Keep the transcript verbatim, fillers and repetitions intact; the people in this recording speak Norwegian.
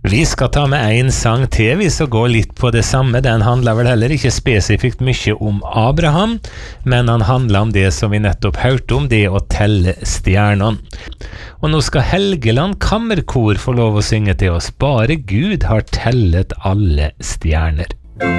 Vi skal ta med en sang til, vi skal gå litt på det samme. Den handler vel heller ikke spesifikt mye om Abraham, men han handler om det som vi nettopp hørte om, det å telle stjernene. Og nå skal Helgeland Kammerkor få lov å synge til oss. Bare Gud har tellet alle stjerner.